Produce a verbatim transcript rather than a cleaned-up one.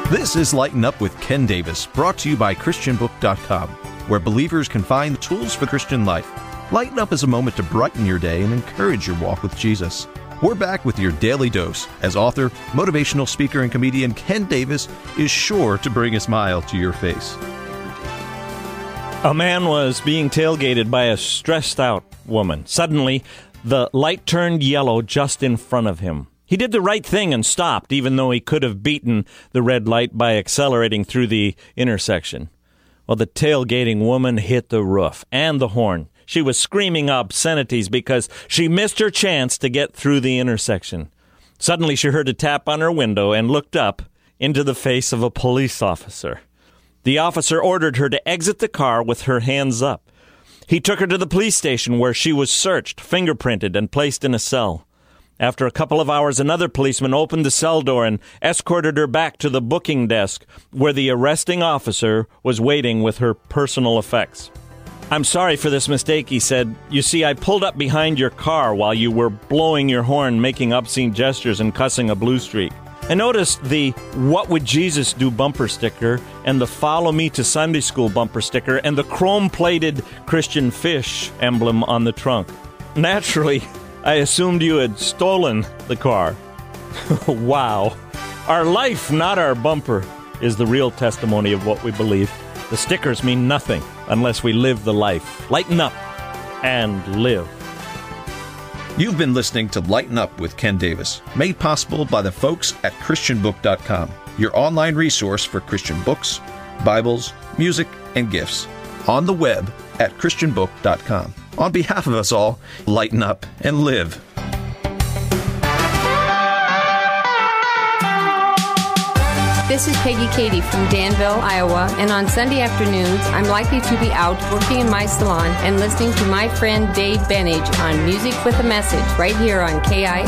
This is Lighten Up with Ken Davis, brought to you by Christian Book dot com, where believers can find the tools for Christian life. Lighten Up is a moment to brighten your day and encourage your walk with Jesus. We're back with your daily dose, as author, motivational speaker, and comedian Ken Davis is sure to bring a smile to your face. A man was being tailgated by a stressed-out woman. Suddenly, the light turned yellow just in front of him. He did the right thing and stopped, even though he could have beaten the red light by accelerating through the intersection. Well, the tailgating woman hit the roof and the horn. She was screaming obscenities because she missed her chance to get through the intersection. Suddenly, she heard a tap on her window and looked up into the face of a police officer. The officer ordered her to exit the car with her hands up. He took her to the police station where she was searched, fingerprinted, and placed in a cell. After a couple of hours, another policeman opened the cell door and escorted her back to the booking desk where the arresting officer was waiting with her personal effects. "I'm sorry for this mistake," he said. "You see, I pulled up behind your car while you were blowing your horn, making obscene gestures, and cussing a blue streak. I noticed the 'What Would Jesus Do' bumper sticker and the 'Follow Me to Sunday School' bumper sticker and the chrome-plated Christian fish emblem on the trunk. Naturally, I assumed you had stolen the car." Wow. Our life, not our bumper, is the real testimony of what we believe. The stickers mean nothing unless we live the life. Lighten up and live. You've been listening to Lighten Up with Ken Davis, made possible by the folks at Christian Book dot com, your online resource for Christian books, Bibles, music, and gifts, on the web at Christian Book dot com. On behalf of us all, lighten up and live. This is Peggy Katie from Danville, Iowa, and on Sunday afternoons, I'm likely to be out working in my salon and listening to my friend Dave Benage on Music with a Message right here on K I